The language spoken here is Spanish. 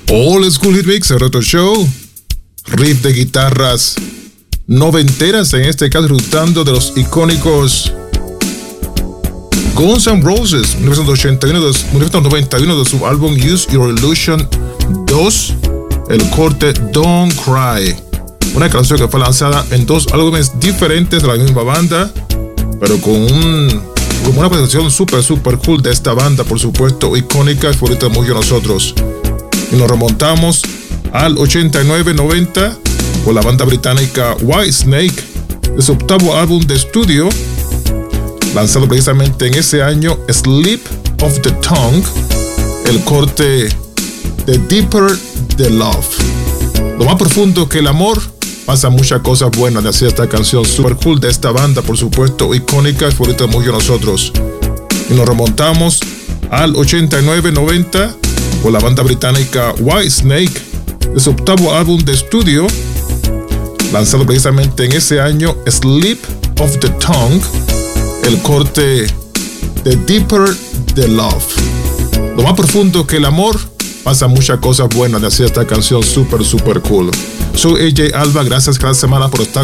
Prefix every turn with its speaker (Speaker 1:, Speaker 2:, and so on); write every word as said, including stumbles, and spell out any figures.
Speaker 1: Old School Hit Mix, el Retro Show. Riff de guitarras noventeras, en este caso disfrutando de los icónicos Guns N' Roses, mil novecientos ochenta y uno, mil novecientos noventa y uno, de su álbum Use Your Illusion dos, el corte Don't Cry. Una canción que fue lanzada en dos álbumes diferentes de la misma banda, pero con, un, con una presentación súper, súper cool de esta banda, por supuesto, icónica y favorita de muchos de nosotros. Y nos remontamos al ochenta y nueve noventa con la banda británica Whitesnake, de su octavo álbum de estudio, lanzado precisamente en ese año, Slip of the Tongue, el corte The Deeper the Love. Lo más profundo que el amor, pasa muchas cosas buenas, de hacer esta canción super cool de esta banda, por supuesto, icónica y favorita de muchos de nosotros. Y nos remontamos al ochenta y nueve noventa con la banda británica Whitesnake, de su octavo álbum de estudio, lanzado precisamente en ese año, Slip of the Tongue, el corte The Deeper the Love. Lo más profundo que el amor, pasa muchas cosas buenas, de hacer esta canción super, super cool. Soy A J Alba, gracias cada semana por estar